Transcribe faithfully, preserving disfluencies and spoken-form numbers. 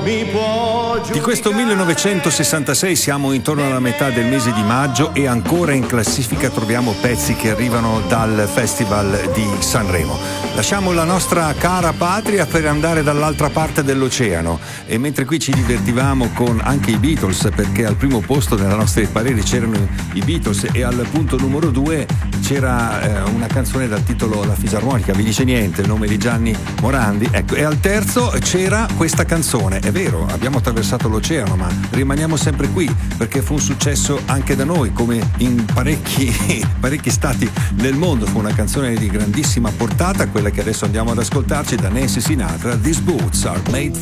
Di questo millenovecentosessantasei siamo intorno alla metà del mese di maggio e ancora in classifica troviamo pezzi che arrivano dal Festival di Sanremo. Lasciamo la nostra cara patria per andare dall'altra parte dell'oceano, e mentre qui ci divertivamo con anche i Beatles, perché al primo posto nella nostra pareri c'erano i Beatles e al punto numero due c'era eh, una canzone dal titolo La Fisarmonica, vi dice niente, il nome di Gianni Morandi, ecco, e al terzo c'era questa canzone. È vero, abbiamo attraversato l'oceano, ma rimaniamo sempre qui perché fu un successo anche da noi, come in parecchi parecchi stati nel mondo. Fu una canzone di grandissima portata, quella che adesso andiamo ad ascoltarci da Nancy Sinatra, These Boots Are Made